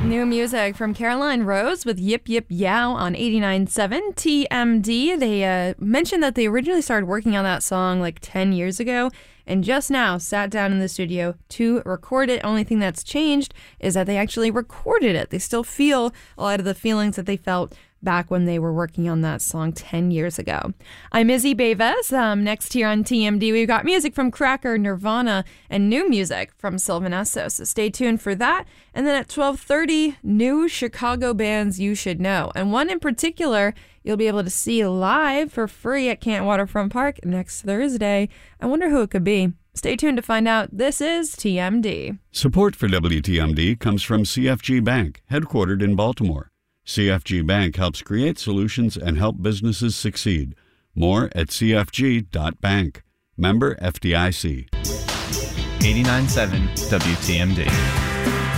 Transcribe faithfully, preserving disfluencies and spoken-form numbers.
New music from Caroline Rose with Yip Yip Yow on eighty-nine point seven T M D. They uh, mentioned that they originally started working on that song like ten years ago and just now sat down in the studio to record it. Only thing that's changed is that they actually recorded it. They still feel a lot of the feelings that they felt back when they were working on that song ten years ago. I'm Izzy Beves. Um, next here on T M D, we've got music from Cracker, Nirvana, and new music from Sylvan Esso. So stay tuned for that. And then at twelve thirty, new Chicago bands you should know. And one in particular you'll be able to see live for free at Kent Waterfront Park next Thursday. I wonder who it could be. Stay tuned to find out. This is T M D. Support for W T M D comes from C F G Bank, headquartered in Baltimore. C F G Bank helps create solutions and help businesses succeed. More at c f g dot bank. Member F D I C. eighty-nine point seven W T M D.